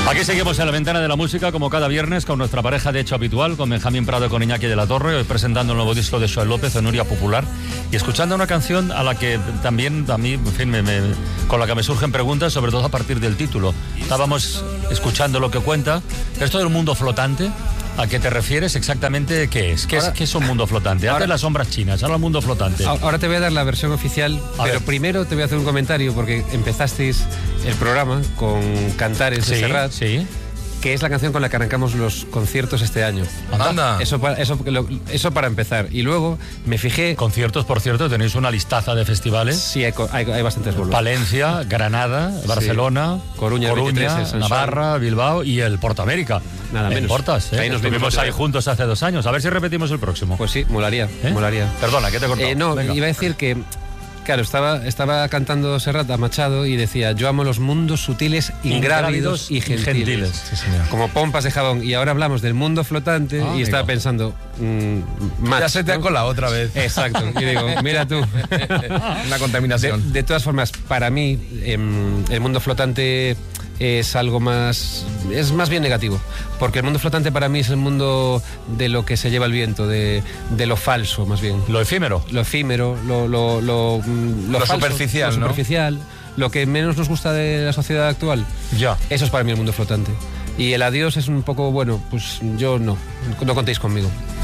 Aquí seguimos en la ventana de la música, como cada viernes, con nuestra pareja de hecho habitual, con Benjamín Prado y con Iñaki de la Torre, hoy presentando el nuevo disco de Xoel López, Onuria Popular, y escuchando una canción a la que también, a mí, en fin, con la que me surgen preguntas, sobre todo a partir del título. Estábamos escuchando lo que cuenta. Esto del mundo flotante, ¿a qué te refieres exactamente? ¿Qué es? ¿Qué es un mundo flotante? Antes las sombras chinas, ahora el mundo flotante. Ahora te voy a dar la versión oficial, pero primero te voy a hacer un comentario, porque empezasteis el programa con Cantares de Serrat, que es la canción con la que arrancamos los conciertos este año. Anda. Eso para empezar. Y luego me fijé... Conciertos, por cierto, tenéis una listaza de festivales. Sí, hay bastantes bolos. Palencia, Granada, Barcelona, Coruña 23, Navarra, Bilbao y el Portamérica. Nada menos. Portas, Ahí nos estuvimos ahí juntos hace 2 años. A ver si repetimos el próximo. Pues sí, molaría. Perdona, ¿qué te he cortado? No, Venga. iba a decir que... Claro, estaba cantando Serrat a Machado y decía: yo amo los mundos sutiles, ingrávidos y gentiles. Sí, señor. Como pompas de jabón. Y ahora hablamos del mundo flotante y estaba pensando... ya se te ha colado otra vez. Exacto. Y digo, mira tú. Una contaminación. De todas formas, para mí, el mundo flotante es algo más... es más bien negativo, porque el mundo flotante para mí es el mundo de lo que se lleva el viento, de lo falso, más bien. Lo efímero. Lo efímero, lo falso, superficial, lo superficial, lo que menos nos gusta de la sociedad actual. Ya. Eso es para mí el mundo flotante. Y el adiós es un poco, bueno, pues yo no contéis conmigo.